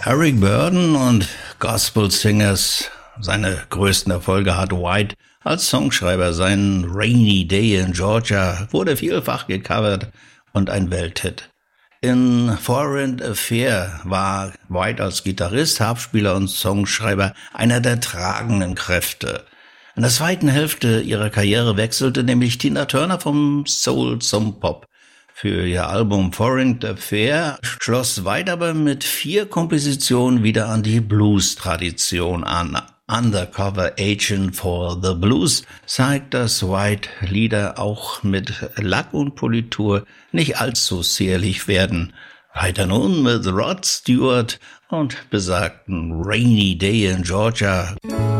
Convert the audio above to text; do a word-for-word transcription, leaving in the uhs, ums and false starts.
Eric Burdon und Gospel Singers, seine größten Erfolge hat White als Songschreiber. Sein Rainy Day in Georgia wurde vielfach gecovert und ein Welthit. In Foreign Affair war White als Gitarrist, Harpspieler und Songschreiber einer der tragenden Kräfte. In der zweiten Hälfte ihrer Karriere wechselte nämlich Tina Turner vom Soul zum Pop. Für ihr Album Foreign Affair schloss White aber mit vier Kompositionen wieder an die Blues-Tradition an. Undercover Agent for the Blues zeigt, dass White Lieder auch mit Lack und Politur nicht allzu zierlich werden. Weiter nun mit Rod Stewart und besagten Rainy Day in Georgia.